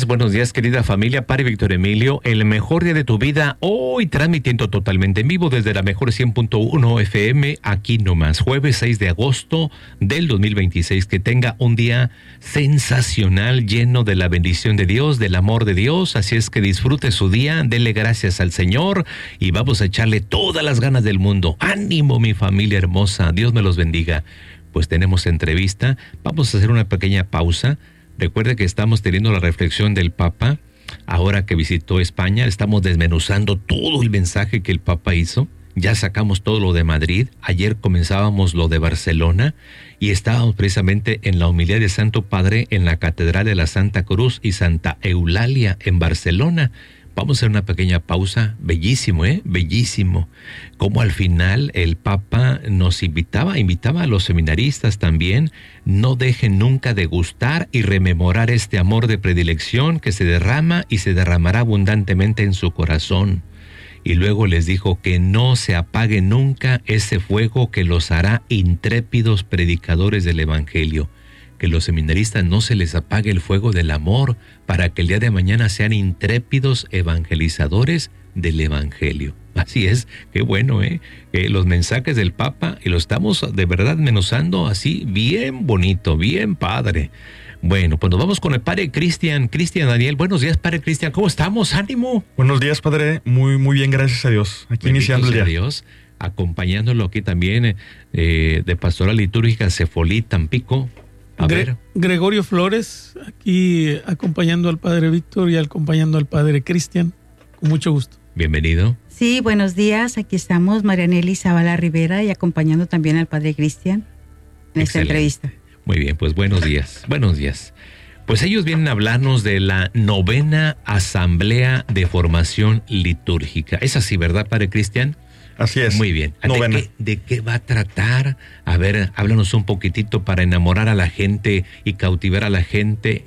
buenos días, querida familia. Padre Víctor Emilio, el mejor día de tu vida, hoy transmitiendo totalmente en vivo desde la mejor 100.1 FM, aquí nomás, jueves 6 de agosto del 2026. Que tenga un día sensacional, lleno de la bendición de Dios, del amor de Dios. Así es que disfrute su día, dele gracias al Señor y vamos a echarle todas las ganas del mundo. ¡Ánimo, mi familia hermosa! Dios me los bendiga. Pues tenemos entrevista, vamos a hacer una pequeña pausa. Recuerde que estamos teniendo la reflexión del Papa, ahora que visitó España. Estamos desmenuzando todo el mensaje que el Papa hizo. Ya sacamos todo lo de Madrid. Ayer comenzábamos lo de Barcelona y estábamos precisamente en la homilía de Santo Padre en la Catedral de la Santa Cruz y Santa Eulalia en Barcelona. Vamos a hacer una pequeña pausa. Bellísimo, bellísimo. Como al final el Papa nos invitaba a los seminaristas también, no dejen nunca de gustar y rememorar este amor de predilección que se derrama y se derramará abundantemente en su corazón. Y luego les dijo que no se apague nunca ese fuego que los hará intrépidos predicadores del Evangelio. Que los seminaristas no se les apague el fuego del amor para que el día de mañana sean intrépidos evangelizadores del Evangelio. Así es, qué bueno, los mensajes del Papa, y lo estamos de verdad menuzando así, bien bonito, bien padre. Bueno, pues nos vamos con el Padre Cristian Daniel. Buenos días, Padre Cristian, ¿cómo estamos? ¡Ánimo! Buenos días, Padre, muy bien, gracias a Dios. Aquí Bendito iniciando el día. Dios, acompañándolo aquí también de Pastoral Litúrgica Cefolí, Tampico. Gregorio Flores, aquí acompañando al Padre Víctor y acompañando al Padre Cristian, con mucho gusto. Bienvenido. Sí, buenos días, aquí estamos Marianely Zavala Rivera y acompañando también al Padre Cristian en esta entrevista. Muy bien, pues buenos días. Pues ellos vienen a hablarnos de la 9ª Asamblea de Formación Litúrgica. Es así, ¿verdad, Padre Cristian? Así es. Muy bien. Novena. ¿De qué va a tratar? A ver, háblanos un poquitito para enamorar a la gente y cautivar a la gente